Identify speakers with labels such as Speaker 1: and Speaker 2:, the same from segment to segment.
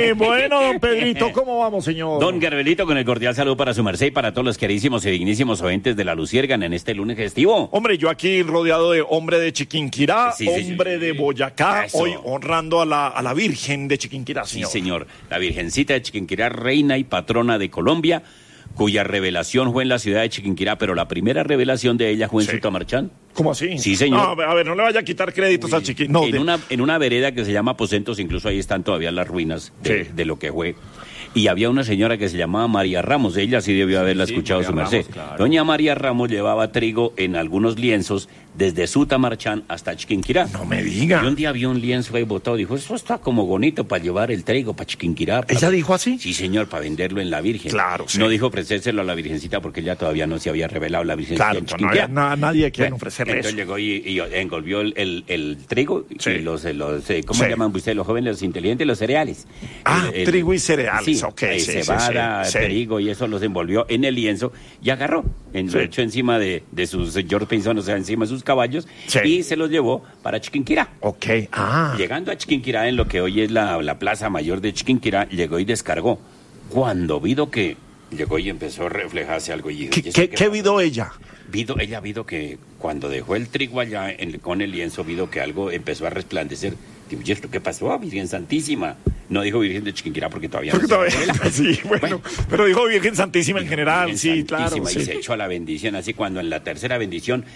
Speaker 1: Bueno, don Pedrito, ¿cómo vamos, señor?
Speaker 2: Don Garbelito, con el cordial saludo para su merced y para todos los queridísimos y dignísimos oyentes de La Luciérgana en este lunes festivo.
Speaker 1: Hombre, yo aquí rodeado de hombre de Chiquinquirá,
Speaker 2: Sí,
Speaker 1: hombre de Boyacá,
Speaker 2: Eso.
Speaker 1: hoy honrando a la Virgen de Chiquinquirá, señor.
Speaker 2: Sí, señor. La Virgencita de Chiquinquirá, reina y patrona de Colombia, cuya revelación fue en la ciudad de Chiquinquirá, pero la primera revelación de ella fue en Sutamarchán.
Speaker 1: ¿Cómo así?
Speaker 2: Sí, señor.
Speaker 1: No, a ver, no le vaya a quitar créditos al Chiquinquirá. No,
Speaker 2: En una vereda que se llama Aposentos, incluso ahí están todavía las ruinas
Speaker 1: Sí.
Speaker 2: de lo que fue. Y había una señora que se llamaba María Ramos, ella sí debió haberla escuchado
Speaker 3: María
Speaker 2: su merced.
Speaker 3: Ramos, claro.
Speaker 2: Doña María Ramos llevaba trigo en algunos lienzos desde Sutamarchán hasta Chiquinquirá.
Speaker 1: no me
Speaker 2: Y
Speaker 1: diga.
Speaker 2: un día vio un lienzo ahí botado, dijo, eso está como bonito para llevar el trigo para Chiquinquirá.
Speaker 1: ¿Ella dijo así?
Speaker 2: Sí, señor, para venderlo en la Virgen.
Speaker 1: Claro, sí.
Speaker 2: No dijo ofrecérselo a la Virgencita porque ella todavía no se había revelado la Virgencita
Speaker 1: Claro,
Speaker 2: en
Speaker 1: no
Speaker 2: Chiquinquirá.
Speaker 1: había nadie que
Speaker 2: Bueno,
Speaker 1: ofrecerle
Speaker 2: entonces
Speaker 1: eso.
Speaker 2: llegó y envolvió el trigo
Speaker 1: Sí.
Speaker 2: y ¿cómo
Speaker 1: Sí.
Speaker 2: llaman ustedes los jóvenes, los inteligentes? Los cereales.
Speaker 1: Trigo y cereales,
Speaker 2: Sí,
Speaker 1: ok, sí,
Speaker 2: cebada,
Speaker 1: sí.
Speaker 2: trigo y eso los envolvió en el lienzo y agarró, lo echó encima de sus George Pinson, o sea, encima de sus caballos
Speaker 1: Sí.
Speaker 2: y se los llevó para Chiquinquirá.
Speaker 1: Ok,
Speaker 2: Llegando a Chiquinquirá, en lo que hoy es la plaza mayor de Chiquinquirá, llegó y descargó. Cuando vido que llegó y empezó a reflejarse algo y dijo, ¿y eso
Speaker 1: ¿Qué
Speaker 2: pasó?
Speaker 1: vido ella?
Speaker 2: Ella vido que cuando dejó el trigo allá con el lienzo, vido que algo empezó a resplandecer. Digo, ¿y esto qué pasó, Virgen Santísima? No dijo Virgen de Chiquinquirá porque todavía
Speaker 1: Porque
Speaker 2: no se
Speaker 1: todavía,
Speaker 2: revela.
Speaker 1: sí, bueno, pero dijo Virgen Santísima en general,
Speaker 2: Virgen
Speaker 1: sí, claro.
Speaker 2: Santísima,
Speaker 1: Sí.
Speaker 2: Y se echó a la bendición, así cuando en la tercera bendición,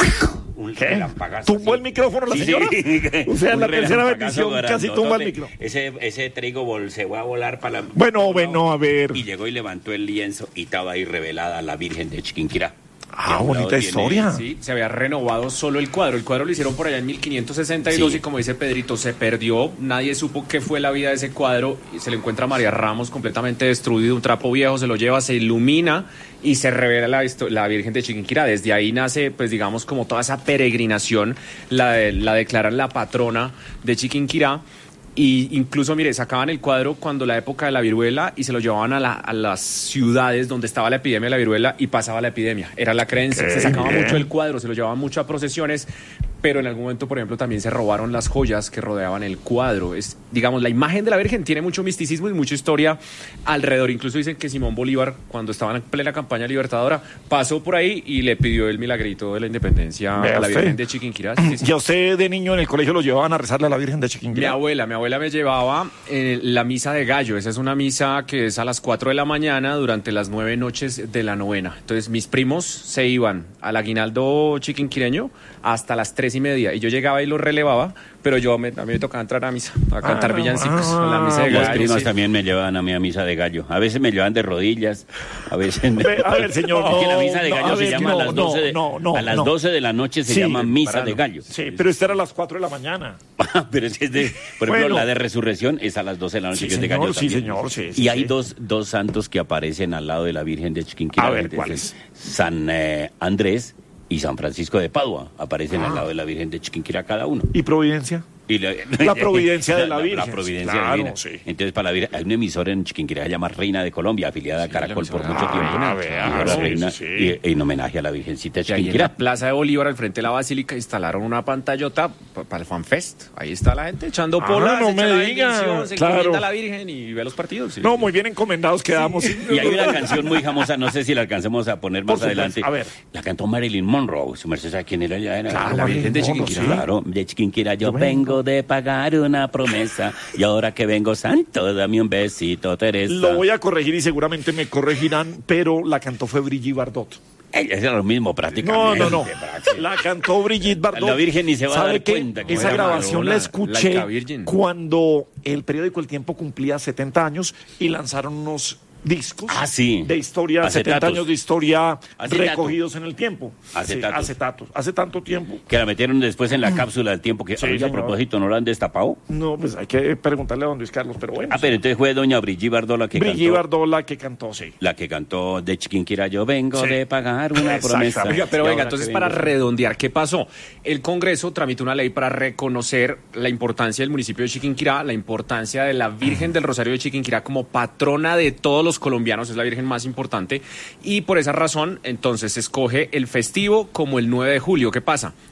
Speaker 2: un
Speaker 1: ¿Qué?
Speaker 2: relampagazo.
Speaker 1: ¿Tumbó el micrófono la
Speaker 2: Sí,
Speaker 1: señora?
Speaker 2: sí.
Speaker 1: O sea, en
Speaker 2: Un
Speaker 1: la tercera
Speaker 2: relampagazo
Speaker 1: bendición casi
Speaker 2: grandotote.
Speaker 1: tumba el micro.
Speaker 2: Ese trigo se fue a volar para la...
Speaker 1: Bueno, a ver.
Speaker 2: Y llegó y levantó el lienzo y estaba ahí revelada la Virgen de Chiquinquirá.
Speaker 1: Ah, bonita historia.
Speaker 3: Sí, se había renovado solo el cuadro. El cuadro lo hicieron por allá en 1562
Speaker 2: Sí.
Speaker 3: y como dice Pedrito, se perdió. Nadie supo qué fue la vida de ese cuadro. Y se le encuentra a María Ramos completamente destruido, un trapo viejo, se lo lleva, se ilumina y se revela la Virgen de Chiquinquirá. Desde ahí nace, pues digamos, como toda esa peregrinación, la declaran la patrona de Chiquinquirá. Y incluso, mire, sacaban el cuadro cuando la época de la viruela y se lo llevaban a las ciudades donde estaba la epidemia de la viruela y pasaba la epidemia. Era la creencia.
Speaker 1: Qué
Speaker 3: Se sacaba
Speaker 1: bien.
Speaker 3: mucho el cuadro, se lo llevaban mucho a procesiones, pero en algún momento, por ejemplo, también se robaron las joyas que rodeaban el cuadro. Es, digamos, la imagen de la Virgen tiene mucho misticismo y mucha historia alrededor. Incluso dicen que Simón Bolívar, cuando estaba en plena campaña libertadora, pasó por ahí y le pidió el milagrito de la independencia
Speaker 1: Vea
Speaker 3: a la
Speaker 1: usted.
Speaker 3: Virgen de Chiquinquirá. Sí, sí.
Speaker 1: ¿Y a usted de niño en el colegio lo llevaban a rezarle a la Virgen de
Speaker 3: Mi
Speaker 1: Chiquinquirá?
Speaker 3: abuela me llevaba la misa de gallo. Esa es una misa que es a las 4 de la mañana durante las 9 noches de la novena. Entonces mis primos se iban al aguinaldo chiquinquireño hasta las 3:30 y yo llegaba y lo relevaba, pero a mí me tocaba entrar a misa, a cantar villancicos en la misa de gallo.
Speaker 2: Las primas
Speaker 3: sí.
Speaker 2: también me llevaban a mí a misa de gallo. A veces me llevaban de rodillas, a veces me...
Speaker 1: A ver, señor,
Speaker 2: Es que la misa de
Speaker 1: no,
Speaker 2: gallo
Speaker 1: a
Speaker 2: se
Speaker 1: ver,
Speaker 2: llama
Speaker 1: no,
Speaker 2: a las 12 de,
Speaker 1: no,
Speaker 2: a las
Speaker 1: no.
Speaker 2: 12 de la noche se
Speaker 1: Sí,
Speaker 2: llama misa
Speaker 3: temprano.
Speaker 2: de gallo.
Speaker 1: Sí, pero esta era a las 4 de la mañana.
Speaker 2: Pero es que por ejemplo,
Speaker 1: Bueno.
Speaker 2: la de resurrección es a las 12 de la noche,
Speaker 1: Sí,
Speaker 2: que es de
Speaker 1: señor,
Speaker 2: gallo
Speaker 1: sí,
Speaker 2: también.
Speaker 1: señor, sí,
Speaker 2: Y
Speaker 1: sí,
Speaker 2: hay
Speaker 1: sí.
Speaker 2: dos santos que aparecen al lado de la Virgen de Chiquinquirá.
Speaker 1: A ver,
Speaker 2: Entonces,
Speaker 1: ¿cuáles?
Speaker 2: San Andrés y San Francisco de Padua aparecen al lado de la Virgen de Chiquinquirá cada uno.
Speaker 1: ¿Y Providencia?
Speaker 2: Y
Speaker 1: La providencia de la Virgen.
Speaker 2: La providencia
Speaker 1: Claro,
Speaker 2: divina.
Speaker 1: sí.
Speaker 2: Entonces, para la Virgen, hay una emisora en Chiquinquirá que se llama Reina de Colombia, afiliada a Caracol por mucho tiempo.
Speaker 1: vea,
Speaker 2: Y ahora
Speaker 1: sí,
Speaker 2: Reina,
Speaker 1: sí.
Speaker 2: y en homenaje a la Virgencita de
Speaker 3: Y ahí en la
Speaker 2: Chiquinquirá.
Speaker 3: Plaza de Bolívar, al frente de la Basílica, instalaron una pantallota para el FanFest. Ahí está la gente echando polas,
Speaker 1: no
Speaker 3: se echa
Speaker 1: me
Speaker 3: la
Speaker 1: diga,
Speaker 3: bendición, se
Speaker 1: claro.
Speaker 3: encomienda a la Virgen y ve los partidos. Sí.
Speaker 1: No, muy bien encomendados quedamos.
Speaker 2: Y hay una canción muy famosa, no sé si la alcancemos a poner más
Speaker 1: Por supuesto,
Speaker 2: adelante.
Speaker 1: a ver.
Speaker 2: La cantó Marilyn Monroe. Su merced sabe quién era ella. Era
Speaker 1: Claro,
Speaker 3: la Virgen de
Speaker 1: Marilyn
Speaker 3: Chiquinquirá.
Speaker 1: Monroe, sí.
Speaker 2: Claro, de Chiquinquirá yo vengo de pagar una promesa y ahora que vengo santo, dame un besito, Teresa.
Speaker 1: Lo voy a corregir y seguramente me corregirán, pero la cantó fue Brigitte Bardot.
Speaker 2: Es lo mismo prácticamente.
Speaker 1: No. La cantó Brigitte Bardot.
Speaker 2: La Virgen ni se va a
Speaker 1: ¿Sabe
Speaker 2: dar
Speaker 1: qué?
Speaker 2: cuenta que
Speaker 1: Esa
Speaker 2: era
Speaker 1: grabación
Speaker 3: Madonna,
Speaker 1: la escuché
Speaker 3: Laica Virgin.
Speaker 1: cuando el periódico El Tiempo cumplía 70 años y lanzaron unos discos
Speaker 2: Ah, sí.
Speaker 1: de historia,
Speaker 2: Acetatos.
Speaker 1: 70 años de historia
Speaker 2: Acetato.
Speaker 1: recogidos en el tiempo.
Speaker 2: Acetatos.
Speaker 1: Sí, acetatos. Hace tanto tiempo.
Speaker 2: Que la metieron después en la cápsula del tiempo. Que
Speaker 1: Sí,
Speaker 2: oye, a
Speaker 1: señor.
Speaker 2: propósito, ¿no la han destapado?
Speaker 1: No, pues hay que preguntarle a don Luis Carlos, pero bueno.
Speaker 2: Ah, pero entonces fue doña Brigitte Bardot la que
Speaker 1: Brigitte
Speaker 2: cantó.
Speaker 1: Bardot la que cantó, sí.
Speaker 2: La que cantó de Chiquinquirá, yo vengo
Speaker 1: Sí.
Speaker 2: de pagar una promesa.
Speaker 1: Exactamente.
Speaker 3: Oiga, pero
Speaker 2: Y
Speaker 3: venga,
Speaker 2: ahora
Speaker 3: entonces
Speaker 2: que
Speaker 3: para
Speaker 2: vengo-
Speaker 3: redondear, ¿qué pasó? El Congreso tramitó una ley para reconocer la importancia del municipio de Chiquinquirá, la importancia de la Virgen del Rosario de Chiquinquirá como patrona de todos los colombianos, es la Virgen más importante, y por esa razón, entonces, se escoge el festivo como el 9 de julio. ¿Qué pasa?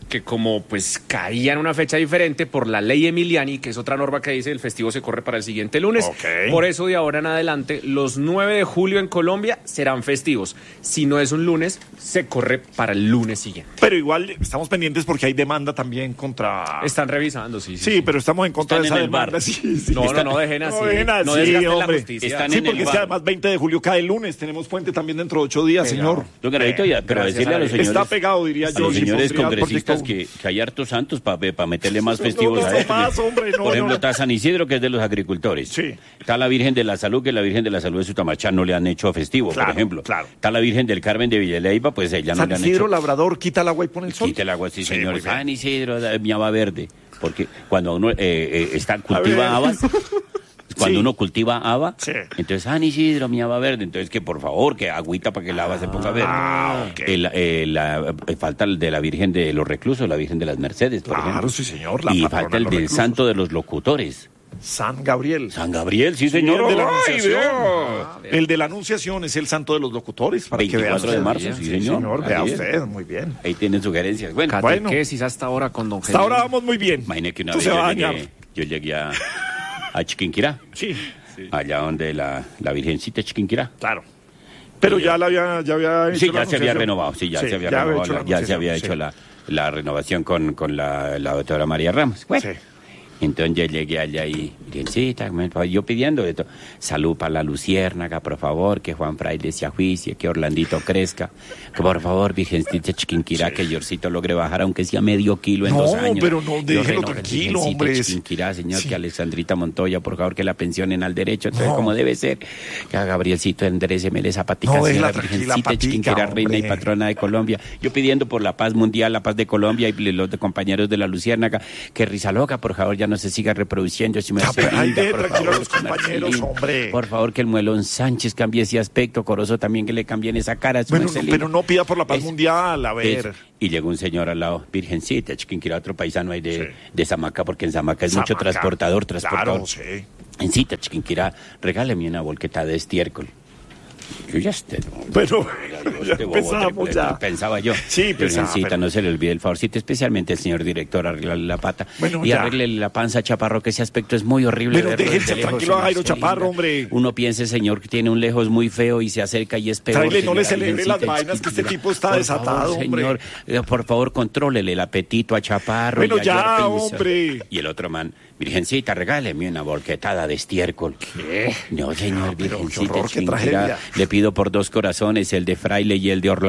Speaker 3: que como pues caía en una fecha diferente por la ley Emiliani, que es otra norma que dice el festivo se corre para el siguiente lunes.
Speaker 1: Ok.
Speaker 3: Por eso de ahora en adelante, los 9 de julio en Colombia serán festivos. Si no es un lunes, se corre para el lunes siguiente.
Speaker 1: Pero igual estamos pendientes porque hay demanda también contra...
Speaker 3: Están revisando, sí.
Speaker 1: Sí, pero estamos en contra
Speaker 2: Están
Speaker 1: de esa
Speaker 2: en el bar.
Speaker 1: demanda. Sí.
Speaker 3: No dejen así.
Speaker 1: No dejen así,
Speaker 3: No desgasten la
Speaker 1: hombre.
Speaker 3: justicia.
Speaker 2: Están
Speaker 1: Sí,
Speaker 2: en
Speaker 1: porque
Speaker 2: el
Speaker 1: es que
Speaker 2: bar.
Speaker 1: además 20 de julio cae el lunes. Tenemos puente también dentro de 8 días, señor.
Speaker 2: Don Garajito, pero
Speaker 3: Gracias
Speaker 2: decirle a los
Speaker 3: a Dios.
Speaker 2: señores...
Speaker 1: Está pegado, diría
Speaker 2: a
Speaker 1: yo.
Speaker 2: los
Speaker 1: si
Speaker 2: señores
Speaker 1: pondría
Speaker 2: congresistas
Speaker 1: porque-
Speaker 2: que hay hartos santos para meterle más festivos
Speaker 1: no,
Speaker 2: a esto.
Speaker 1: más, hombre, no,
Speaker 2: Por ejemplo,
Speaker 1: no.
Speaker 2: está San Isidro, que es de los agricultores.
Speaker 1: Sí.
Speaker 2: Está la Virgen de la Salud, que la Virgen de la Salud de Sutamachá no le han hecho festivo,
Speaker 1: Claro,
Speaker 2: por ejemplo.
Speaker 1: claro.
Speaker 2: Está la Virgen del Carmen de Villaleiva, pues ella no
Speaker 1: San
Speaker 2: le han
Speaker 1: Isidro
Speaker 2: hecho...
Speaker 1: Labrador quita el agua y pone el sol.
Speaker 2: Quita el agua, sí,
Speaker 1: Sí,
Speaker 2: señor.
Speaker 1: muy bien.
Speaker 2: San Isidro, miaba verde. Porque cuando uno
Speaker 1: ver.
Speaker 2: cultiva habas... Cuando
Speaker 1: Sí.
Speaker 2: uno cultiva haba,
Speaker 1: Sí.
Speaker 2: entonces San Isidro, mi haba verde, entonces que por favor, que agüita para que el haba se ponga verde.
Speaker 1: Ok.
Speaker 2: Falta el de la Virgen de los Reclusos, la Virgen de las Mercedes, por
Speaker 1: Claro,
Speaker 2: ejemplo.
Speaker 1: sí, señor, la
Speaker 2: Y
Speaker 1: patrona
Speaker 2: falta
Speaker 1: de
Speaker 2: el
Speaker 1: los
Speaker 2: del
Speaker 1: reclusos.
Speaker 2: Santo de los Locutores.
Speaker 1: San Gabriel.
Speaker 2: San Gabriel, sí, señor.
Speaker 1: el de la
Speaker 2: ¡Ay,
Speaker 1: Anunciación.
Speaker 2: vea!
Speaker 1: El de la Anunciación es el santo de los locutores. Para que vea
Speaker 2: 24 de
Speaker 1: usted.
Speaker 2: marzo, sí, señor.
Speaker 1: Vea
Speaker 2: Así es.
Speaker 1: usted, muy bien.
Speaker 2: Ahí tienen sugerencias. Bueno,
Speaker 1: Bueno.
Speaker 3: Catequesis hasta ahora con don
Speaker 1: Hasta ahora
Speaker 3: Genaro.
Speaker 1: vamos muy bien.
Speaker 2: imagine que una
Speaker 1: Esto
Speaker 2: vez
Speaker 1: se va a dañar.
Speaker 2: yo llegué a Chiquinquirá,
Speaker 1: Sí,
Speaker 2: allá donde la Virgencita de Chiquinquirá.
Speaker 1: claro. Pero ya había hecho
Speaker 2: Sí,
Speaker 1: la
Speaker 2: ya se había
Speaker 1: anunciación.
Speaker 2: renovado, sí, ya
Speaker 1: Sí,
Speaker 2: se había
Speaker 1: ya había
Speaker 2: renovado,
Speaker 1: hecho la
Speaker 2: ya se había
Speaker 1: anunciación,
Speaker 2: hecho la renovación con la doctora María Ramos. Bueno,
Speaker 1: Sí.
Speaker 2: entonces yo llegué allá y, Virgencita, yo pidiendo esto, salud para la luciérnaga, por favor, que Juan Fraile se ajuicie, que Orlandito crezca, que por favor, Virgencita Chiquinquirá, que Yorcito logre bajar, aunque sea medio kilo en
Speaker 1: No,
Speaker 2: 2 años.
Speaker 1: pero no, déjelo
Speaker 2: Yo
Speaker 1: tranquilo,
Speaker 2: Virgencita
Speaker 1: hombre.
Speaker 2: Chiquinquirá, señor,
Speaker 1: Sí.
Speaker 2: que Alexandrita Montoya, por favor, que la pensionen al derecho, entonces,
Speaker 1: No.
Speaker 2: como debe ser, que a Gabrielcito endereceme esa patica,
Speaker 1: No,
Speaker 2: señora
Speaker 1: déjela tranquila,
Speaker 2: Virgencita
Speaker 1: patica,
Speaker 2: Chiquinquirá, reina y
Speaker 1: hombre.
Speaker 2: patrona de Colombia. Yo pidiendo por la paz mundial, la paz de Colombia y los de compañeros de la Luciérnaga, que Rizaloca, por favor, ya no se siga reproduciendo. Si me
Speaker 1: Ya,
Speaker 2: hace
Speaker 1: pero ahí
Speaker 2: linda,
Speaker 1: de
Speaker 2: por
Speaker 1: tranquilo
Speaker 2: favor,
Speaker 1: a los
Speaker 2: con
Speaker 1: compañeros,
Speaker 2: Marcelín.
Speaker 1: hombre.
Speaker 2: Por favor, que el Muelón Sánchez cambie ese aspecto, Corozo también que le cambien esa cara. su
Speaker 1: Bueno,
Speaker 2: Marcelín.
Speaker 1: pero no pida por la paz
Speaker 2: Es-
Speaker 1: mundial, a ver.
Speaker 2: Y llegó un señor al lado, Virgencita, Chiquinquirá, otro paisano ahí
Speaker 1: Sí.
Speaker 2: de Zamaca, porque en Zamaca es mucho
Speaker 1: Zamaca.
Speaker 2: transportador.
Speaker 1: Claro, sí.
Speaker 2: En cita, Chiquinquirá, regáleme una volqueta de estiércol. Yo ya esté.
Speaker 1: Pero ya
Speaker 2: Este bobo
Speaker 1: empezamos
Speaker 2: triple,
Speaker 1: ya.
Speaker 2: pensaba yo.
Speaker 1: Sí, pensaba,
Speaker 2: Virgencita,
Speaker 1: pero-
Speaker 2: no se le olvide el favorcito, especialmente el señor director, arreglarle la pata.
Speaker 1: Bueno,
Speaker 2: y
Speaker 1: ya.
Speaker 2: arregle la panza a Chaparro, que ese aspecto es muy horrible.
Speaker 1: Pero
Speaker 2: verlo
Speaker 1: déjense
Speaker 2: desde lejos,
Speaker 1: tranquilo a Jairo
Speaker 2: Marcelina.
Speaker 1: Chaparro, hombre.
Speaker 2: Uno piensa, señor, que tiene un lejos muy feo y se acerca y es peor.
Speaker 1: Tráele, no le
Speaker 2: señora
Speaker 1: celebre las
Speaker 2: Virgencita
Speaker 1: vainas, que este
Speaker 2: Chiquinquirá.
Speaker 1: tipo está
Speaker 2: Por
Speaker 1: desatado,
Speaker 2: favor,
Speaker 1: hombre.
Speaker 2: señor, por favor, contrólele el apetito a Chaparro.
Speaker 1: Bueno,
Speaker 2: y a
Speaker 1: ya,
Speaker 2: George Pinson.
Speaker 1: hombre.
Speaker 2: Y el otro man, Virgencita, regáleme una volquetada de estiércol. ¿Qué? No, señor,
Speaker 1: pero qué
Speaker 2: Virgencita
Speaker 1: horror, qué
Speaker 2: Chiquinquirá,
Speaker 1: tragedia.
Speaker 2: le pido por 2 corazones, el de Fraile y el de Orlando.